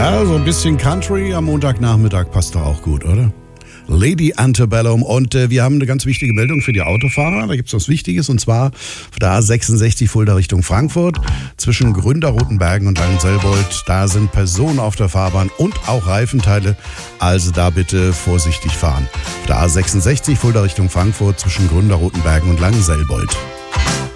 Ja, so ein bisschen Country am Montagnachmittag passt doch auch gut, oder? Lady Antebellum und wir haben eine ganz wichtige Meldung für die Autofahrer. Da gibt es was Wichtiges und zwar auf der A66 Fulda Richtung Frankfurt zwischen Gründerrotenbergen und Langenselbold. Da sind Personen auf der Fahrbahn und auch Reifenteile, also da bitte vorsichtig fahren. Auf der A66 Fulda Richtung Frankfurt zwischen Gründerrotenbergen und Langenselbold.